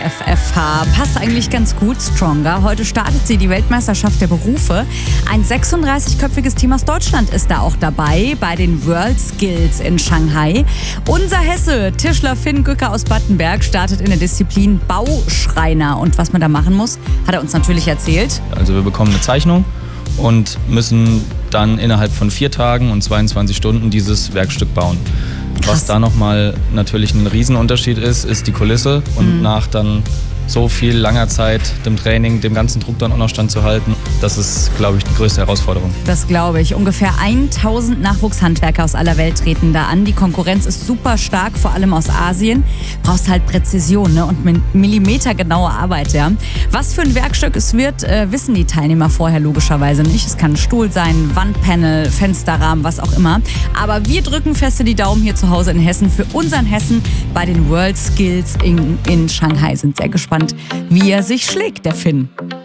FFH passt eigentlich ganz gut, Stronger. Heute startet sie die Weltmeisterschaft der Berufe. Ein 36-köpfiges Team aus Deutschland ist da auch dabei bei den World Skills in Shanghai. Unser Hesse, Tischler Finn Gücker aus Battenberg, startet in der Disziplin Bauschreiner. Und was man da machen muss, hat er uns natürlich erzählt. Also wir bekommen eine Zeichnung und müssen dann innerhalb von 4 Tagen und 22 Stunden dieses Werkstück bauen. Krass. Was da nochmal natürlich ein Riesenunterschied ist die Kulisse. Und nach dann so viel langer Zeit, dem Training, dem ganzen Druck dann auch noch standzuhalten, das ist, glaube ich, die größte Herausforderung. Das glaube ich. Ungefähr 1000 Nachwuchshandwerker aus aller Welt treten da an. Die Konkurrenz ist super stark, vor allem aus Asien. Brauchst halt Präzision, ne? Und millimetergenaue Arbeit. Ja. Was für ein Werkstück es wird, wissen die Teilnehmer vorher logischerweise nicht. Es kann ein Stuhl sein, Wandpanel, Fensterrahmen, was auch immer. Aber wir drücken feste die Daumen hier zu Hause in Hessen für unseren Hessen bei den World Skills in Shanghai. Sind sehr gespannt, wie er sich schlägt, der Finn.